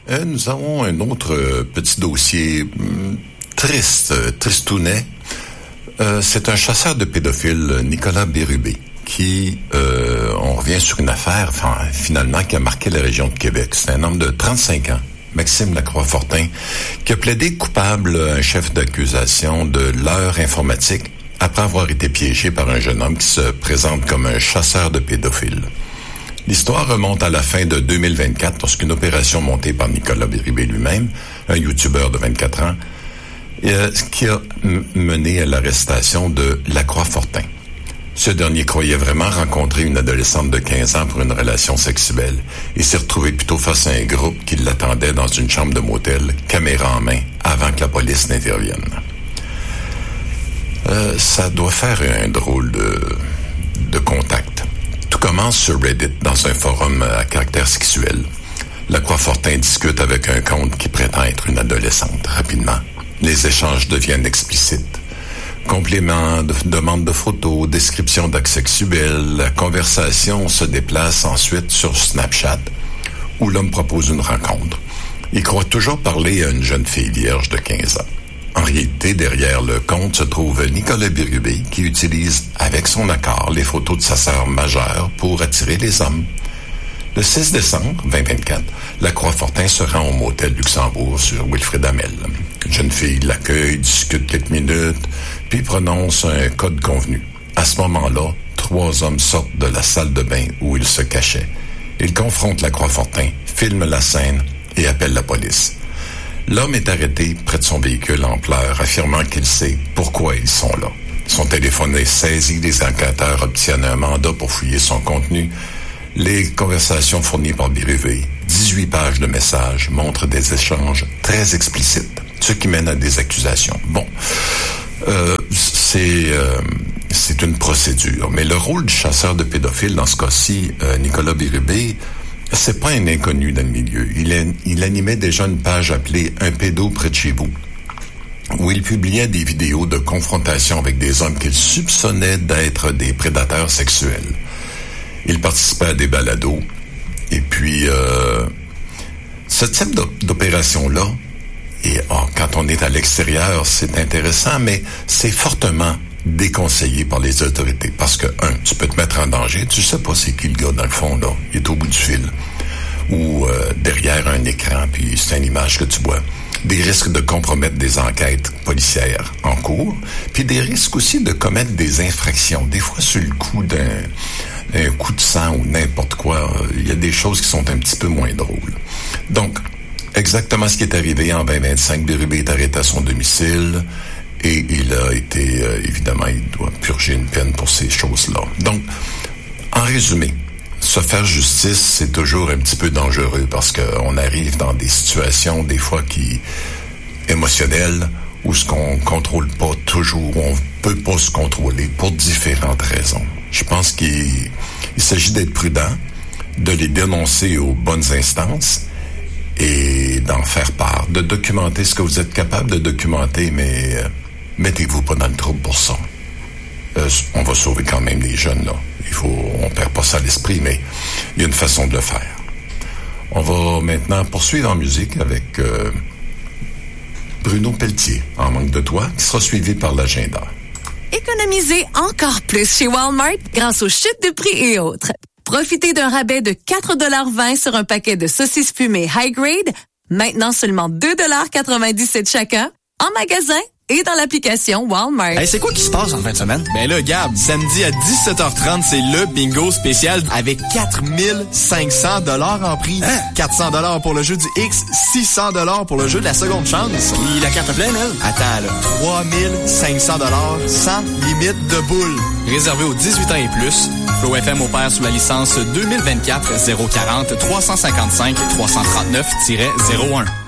Nous avons un autre petit dossier tristounet. C'est un chasseur de pédophiles, Nicolas Bérubé, qui, on revient sur une affaire, finalement, qui a marqué la région de Québec. C'est un homme de 35 ans, Maxime Lacroix-Fortin, qui a plaidé coupable à un chef d'accusation de leurre informatique après avoir été piégé par un jeune homme qui se présente comme un chasseur de pédophiles. L'histoire remonte à la fin de 2024 lorsqu'une opération montée par Nicolas Bérubé lui-même, un youtubeur de 24 ans, qui a mené à l'arrestation de Lacroix-Fortin. Ce dernier croyait vraiment rencontrer une adolescente de 15 ans pour une relation sexuelle et s'est retrouvé plutôt face à un groupe qui l'attendait dans une chambre de motel, caméra en main, avant que la police n'intervienne. Ça doit faire un drôle de contact. Tout commence sur Reddit, dans un forum à caractère sexuel. Lacroix-Fortin discute avec un compte qui prétend être une adolescente. Rapidement, les échanges deviennent explicites. Compléments, demandes de photos, descriptions d'actes sexuels. La conversation se déplace ensuite sur Snapchat, où l'homme propose une rencontre. Il croit toujours parler à une jeune fille vierge de 15 ans. En réalité, derrière le compte se trouve Nicolas Bérubé, qui utilise, avec son accord, les photos de sa sœur majeure pour attirer les hommes. Le 6 décembre 2024, Lacroix-Fortin se rend au motel Luxembourg sur Wilfrid Hamel. Une jeune fille l'accueille, discute quelques minutes, puis prononce un code convenu. À ce moment-là, 3 hommes sortent de la salle de bain où ils se cachaient. Ils confrontent Lacroix-Fortin, filment la scène et appellent la police. L'homme est arrêté près de son véhicule en pleurs, affirmant qu'il sait pourquoi ils sont là. Son téléphone est saisi, les enquêteurs obtiennent un mandat pour fouiller son contenu. Les conversations fournies par Bérubé, 18 pages de messages, montrent des échanges très explicites, ce qui mène à des accusations. Bon, c'est une procédure, mais le rôle du chasseur de pédophiles, dans ce cas-ci, Nicolas Bérubé, c'est pas un inconnu dans le milieu. Il animait déjà une page appelée « Un pédo près de chez vous », où il publiait des vidéos de confrontation avec des hommes qu'il soupçonnait d'être des prédateurs sexuels. Il participait à des balados. Et puis, ce type d'opération-là, et quand on est à l'extérieur, c'est intéressant, mais c'est fortement déconseillé par les autorités. Parce que, tu peux te mettre en danger. Tu sais pas c'est qui le gars, dans le fond, là. Il est au bout du fil. Ou derrière un écran, puis c'est une image que tu vois. Des risques de compromettre des enquêtes policières en cours, puis des risques aussi de commettre des infractions. Des fois, sur le coup d'un coup de sang ou n'importe quoi, il y a des choses qui sont un petit peu moins drôles. Donc, exactement ce qui est arrivé en 2025, Bérubé est arrêté à son domicile et il a été, évidemment, il doit purger une peine pour ces choses-là. Donc, en résumé, se faire justice, c'est toujours un petit peu dangereux parce qu'on arrive dans des situations, des fois, émotionnelles, où ce qu'on contrôle pas toujours, on peut pas se contrôler pour différentes raisons. Je pense qu'il s'agit d'être prudent, de les dénoncer aux bonnes instances et d'en faire part, de documenter ce que vous êtes capable de documenter, mais mettez-vous pas dans le trouble pour ça. On va sauver quand même les jeunes, là. On perd pas ça à l'esprit, mais il y a une façon de le faire. On va maintenant poursuivre en musique avec Bruno Pelletier, En manque de toi, qui sera suivi par l'agenda. Économisez encore plus chez Walmart grâce aux chutes de prix et autres. Profitez d'un rabais de 4,20 $ sur un paquet de saucisses fumées High Grade, maintenant seulement 2,97 $ chacun, en magasin et dans l'application Walmart. Hey, c'est quoi qui se passe en fin de semaine? Ben là, Gab, samedi à 17h30, c'est le bingo spécial avec 4500 $ en prix. Hein? 400 $ pour le jeu du X, 600 $ pour le jeu de la seconde chance. Puis la carte pleine, elle? Attends, là, 3500 $ sans limite de boule. Réservé aux 18 ans et plus, Flow FM opère sous la licence 2024 040 355 339-01.